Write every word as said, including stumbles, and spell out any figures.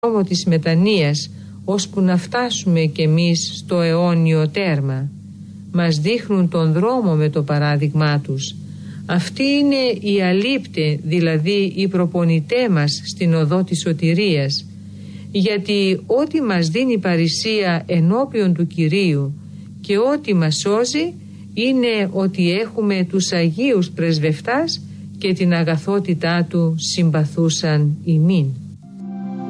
δρόμο της μετανοίας, ώσπου να φτάσουμε κι εμείς στο αιώνιο τέρμα. Μας δείχνουν τον δρόμο με το παράδειγμά τους. Αυτοί είναι οι αλήπτε, δηλαδή οι προπονητέ μας στην οδό της σωτηρίας, γιατί ό,τι μας δίνει παρησία ενώπιον του Κυρίου και ό,τι μας σώζει είναι ότι έχουμε τους Αγίους Πρεσβευτάς και την αγαθότητά του συμπαθούσαν ημίν.